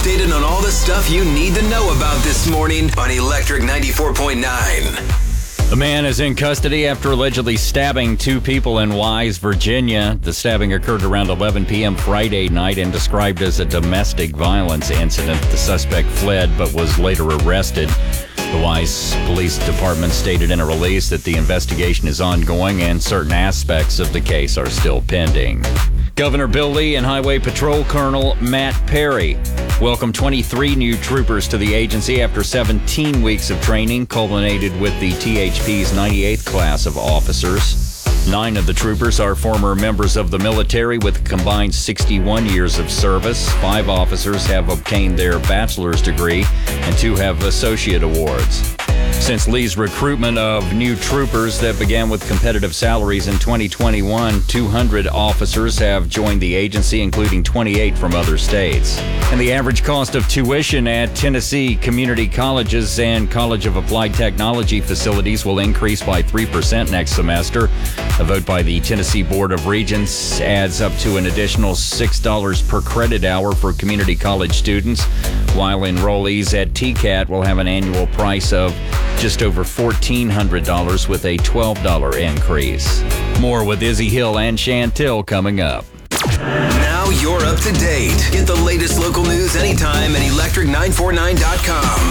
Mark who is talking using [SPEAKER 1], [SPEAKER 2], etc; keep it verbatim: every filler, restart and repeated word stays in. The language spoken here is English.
[SPEAKER 1] updated on all the stuff you need to know about this morning on Electric ninety-four point nine.
[SPEAKER 2] A man is in custody after allegedly stabbing two people in Wise, Virginia. The stabbing occurred around eleven p.m. Friday night and described as a domestic violence incident. The suspect fled but was later arrested. The Wise Police Department stated in a release that the investigation is ongoing and certain aspects of the case are still pending. Governor Bill Lee and Highway Patrol Colonel Matt Perry welcomed twenty-three new troopers to the agency after seventeen weeks of training, culminated with the T H P's ninety-eighth class of officers. Nine of the troopers are former members of the military with a combined sixty-one years of service. Five officers have obtained their bachelor's degree, and two have associate awards. Since Lee's recruitment of new troopers that began with competitive salaries in twenty twenty-one, two hundred officers have joined the agency, including twenty-eight from other states. And the average cost of tuition at Tennessee community colleges and College of Applied Technology facilities will increase by three percent next semester. A vote by the Tennessee Board of Regents adds up to an additional six dollars per credit hour for community college students, while enrollees at T C A T will have an annual price of just over fourteen hundred dollars with a twelve dollars increase. More with Izzy Hill and Chantel coming up.
[SPEAKER 1] Now you're up to date. Get the latest local news anytime at electric nine forty-nine dot com.